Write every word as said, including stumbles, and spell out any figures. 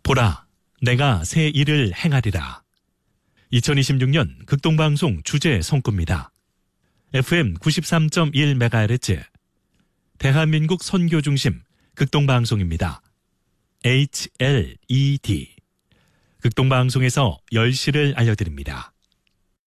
보라, 내가 새 일을 행하리라. 이천이십육 년 극동방송 주제 성구입니다. 에프엠 구십삼 점 일 메가헤르츠 대한민국 선교 중심 극동방송입니다. 에이치엘이디 극동방송에서 열 시를 알려드립니다.